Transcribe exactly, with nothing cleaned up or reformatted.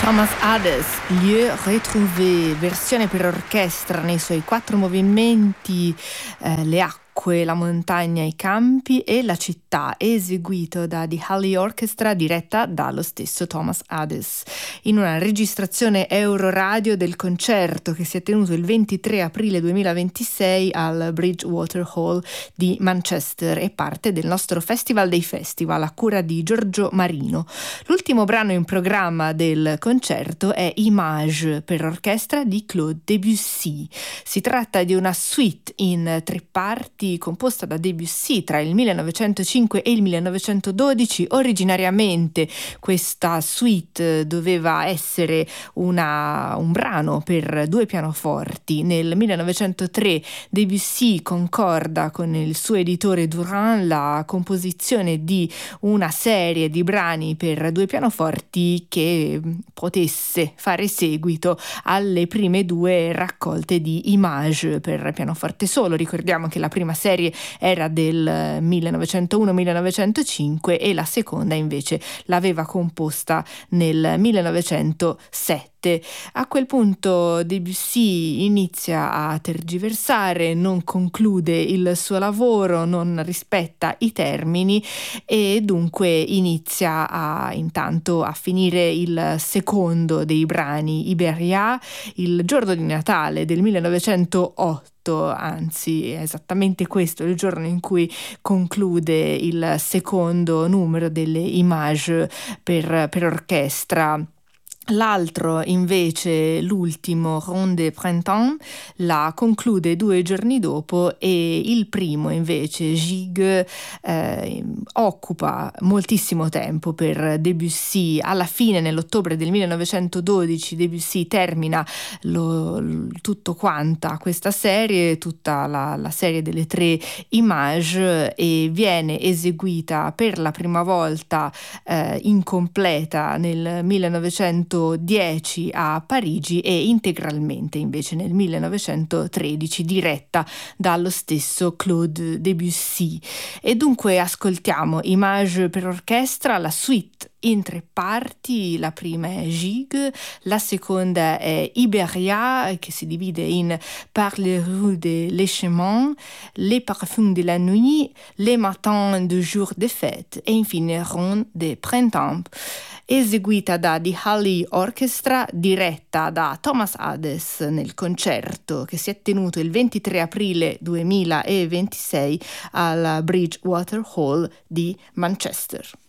Thomas Hades, Lieu Retrouvé, versione per orchestra nei suoi quattro movimenti, eh, le acque, la montagna, i campi e la città, eseguito da The Halley Orchestra, diretta dallo stesso Thomas Hades, in una registrazione Euroradio del concerto che si è tenuto il ventitré aprile duemilaventisei al Bridgewater Hall di Manchester e parte del nostro Festival dei Festival a cura di Giorgio Marino. L'ultimo brano in programma del concerto è Image per orchestra di Claude Debussy. Si tratta di una suite in tre parti composta da Debussy tra il millenovecentocinque e il millenovecentododici. Originariamente questa suite doveva essere una, un brano per due pianoforti. Nel millenovecentotre Debussy concorda con il suo editore Durand la composizione di una serie di brani per due pianoforti che potesse fare seguito alle prime due raccolte di Image per pianoforte solo. Ricordiamo che la prima serie era del millenovecentouno millenovecentocinque e la seconda invece l'aveva composta nel millenovecentosette. A quel punto Debussy inizia a tergiversare, non conclude il suo lavoro, non rispetta i termini e dunque inizia a, intanto a finire il secondo dei brani, Iberia, il giorno di Natale del millenovecentootto. Anzi, è esattamente questo il giorno in cui conclude il secondo numero delle Image per, per orchestra. L'altro invece, l'ultimo, Ronde de Printemps, la conclude due giorni dopo e il primo invece, Gigue, eh, occupa moltissimo tempo per Debussy. Alla fine, nell'ottobre del millenovecentododici, Debussy termina lo, tutto quanta questa serie, tutta la, la serie delle tre Image, e viene eseguita per la prima volta eh, incompleta nel millenovecentodieci a Parigi e integralmente invece nel millenovecentotredici diretta dallo stesso Claude Debussy. E dunque ascoltiamo Image per orchestra, la suite in tre parti. La prima è Gigue, la seconda è Iberia che si divide in Par les rues de l'Échemont, Les parfums de la nuit, Les matins de jour de fête e infine Ronde de Printemps, eseguita da The Halley Orchestra, diretta da Thomas Hades nel concerto che si è tenuto il ventitré aprile duemilaventisei al Bridgewater Hall di Manchester.